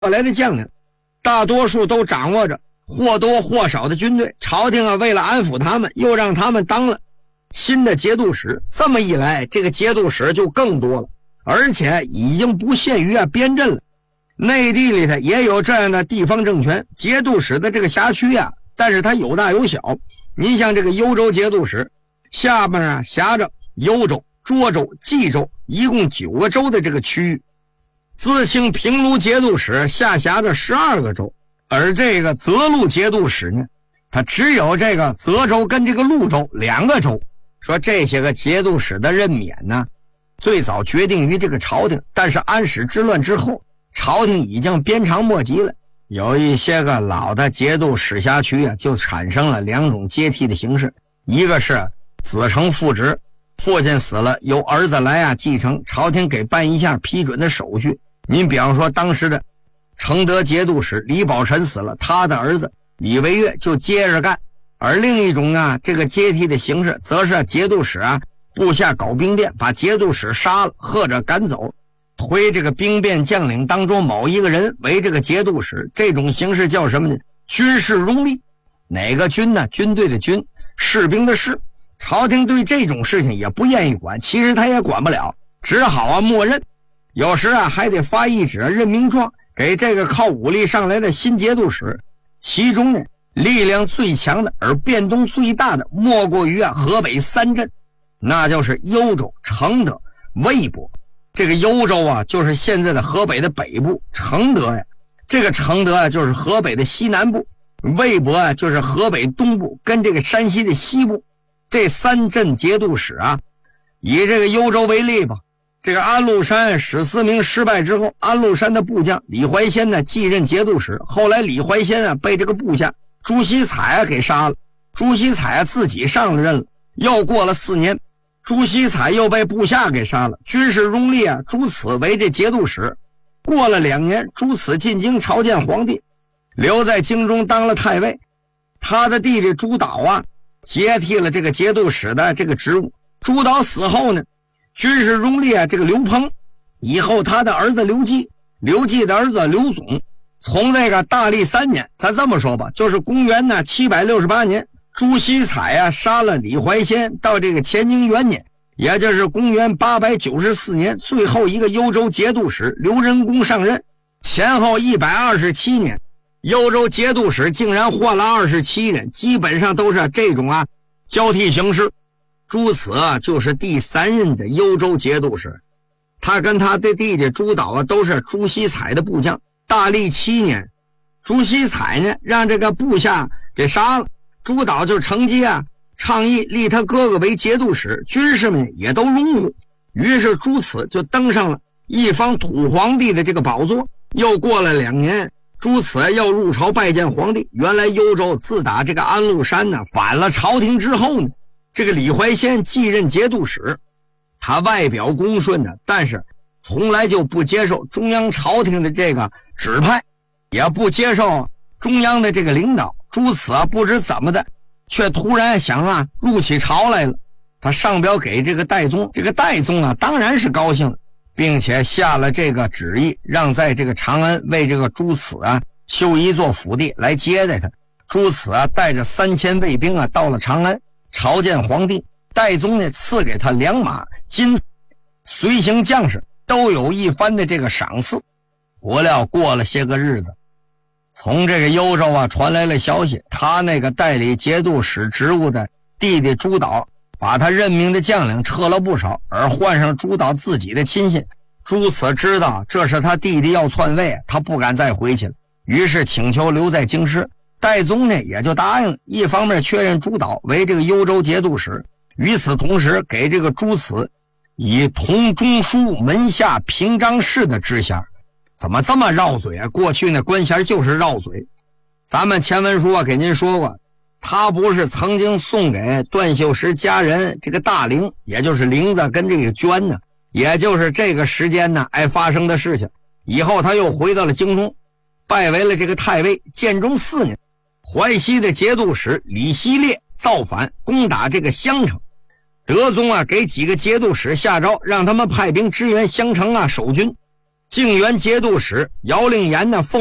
来的将领，大多数都掌握着或多或少的军队。朝廷啊，为了安抚他们，又让他们当了新的节度使。这么一来，这个节度使就更多了，而且已经不限于边镇了。内地里头也有这样的地方政权，节度使的这个辖区啊，但是它有大有小。你像这个幽州节度使，下面啊辖着幽州、涿州、冀州，一共9个州的这个区域。自清平卢节度使下辖着12个州，而这个泽陆节度使呢，它只有这个泽州跟这个潞州2个州。说这些个节度使的任免呢，最早决定于这个朝廷，但是安史之乱之后，朝廷已经鞭长莫及了。有一些个老的节度使辖区啊，就产生了2种接替的形式，一个是子承父职，父亲死了由儿子来继承，朝廷给办一下批准的手续。您比方说当时的承德节度使李宝臣死了，他的儿子李维岳就接着干。而另一种啊，这个接替的形式则是节度使部下搞兵变，把节度使杀了或者赶走，推这个兵变将领当中某一个人为这个节度使。这种形式叫什么呢？军事拥立。哪个军呢？军队的军，士兵的士。朝廷对这种事情也不愿意管，其实他也管不了，只好默认。有时还得发一纸任命状给这个靠武力上来的新节度使。其中呢，力量最强的而变动最大的莫过于河北3镇，那就是幽州、承德、魏博。这个幽州就是现在的河北的北部，承德这个承德就是河北的西南部，魏博就是河北东部跟这个山西的西部。这3镇节度使以这个幽州为例吧。这个安禄山史思明失败之后，安禄山的部将李怀仙呢继任节度使。后来李怀仙被这个部下朱熙彩给杀了，朱熙彩自己上了任了。又过了4年，朱熙彩又被部下给杀了。军事拥立朱此为这节度使。过了2年，朱此进京朝见皇帝，留在京中当了太尉。他的弟弟朱导接替了这个节度使的这个职务。朱导死后呢，军事拥立这个刘鹏，以后他的儿子刘季，刘季的儿子刘总，从这个大历3年，咱这么说吧，就是公元768年，朱熙彩杀了李怀仙，到这个乾清元年，也就是公元894年，最后一个幽州节度使刘仁恭上任，前后127年，幽州节度使竟然换了27人，基本上都是这种交替形式。朱此就是第3任的幽州节度使，他跟他的弟弟朱导都是朱熙彩的部将。大历7年，朱熙彩呢让这个部下给杀了，朱导就乘机倡议立他哥哥为节度使，军士们也都拥护，于是朱此就登上了一方土皇帝的这个宝座。又过了2年，朱此又入朝拜见皇帝。原来幽州自打这个安禄山反了朝廷之后呢，这个李怀仙继任节度使，他外表恭顺但是从来就不接受中央朝廷的这个指派，也不接受中央的这个领导。朱此不知怎么的，却突然想入起朝来了。他上表给这个戴宗，这个戴宗当然是高兴了，并且下了这个旨意，让在这个长安为这个朱此修一座府邸来接待他。朱此带着3000卫兵到了长安朝见皇帝。戴宗呢赐给他2马金，随行将士都有一番的这个赏赐。不料过了些个日子，从这个幽州传来了消息，他那个代理节度使职务的弟弟朱导把他任命的将领撤了不少，而换上朱导自己的亲信。朱此知道这是他弟弟要篡位，他不敢再回去了，于是请求留在京师。戴宗呢也就答应了，一方面确认朱导为这个幽州节度使，与此同时给这个朱此以同中书门下平章事的知衔。怎么这么绕嘴过去呢官衔就是绕嘴。咱们前文书给您说过，他不是曾经送给段秀实家人这个大陵，也就是陵子跟这个捐呢，也就是这个时间发生的事情。以后他又回到了京中，拜为了这个太尉。建中4年，淮西的节度使李希烈造反攻打这个襄城，德宗给几个节度使下诏，让他们派兵支援襄城守军。 靖元节度使姚令言呢